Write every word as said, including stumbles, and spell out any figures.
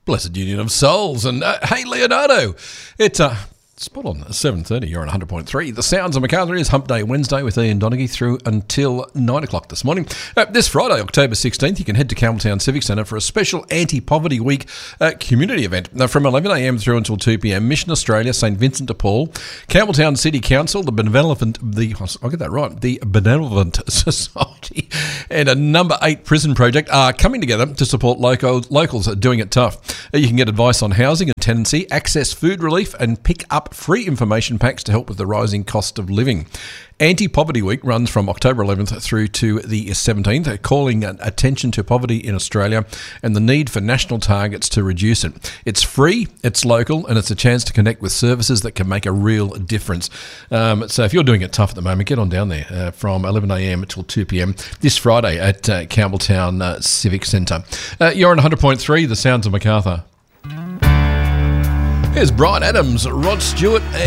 Blessed Union of Souls. And uh, hey, Leonardo, it's uh, spot on seven thirty. You're on one hundred point three. The Sounds of Macarthur is Hump Day Wednesday with Ian Donaghy through until nine o'clock this morning. Uh, this Friday, October sixteenth, you can head to Campbelltown Civic Centre for a special Anti-Poverty Week uh, community event. Now, from eleven a m through until two p m, Mission Australia, St Vincent de Paul, Campbelltown City Council, the Benevolent, the I'll get that right, the Benevolent Society, and a Number eight Prison Project are coming together to support local, locals doing it tough. Uh, you can get advice on housing and tenancy, access food relief, and pick up free information packs to help with the rising cost of living. Anti-Poverty Week runs from October eleventh through to the seventeenth, calling attention to poverty in Australia and the need for national targets to reduce it. It's free, it's local, and it's a chance to connect with services that can make a real difference. Um, so if you're doing it tough at the moment, get on down there uh, from eleven a m till two p m this Friday at uh, Campbelltown uh, Civic Centre. Uh, you're on one hundred point three, The Sounds of Macarthur. Here's Bryan Adams, Rod Stewart, and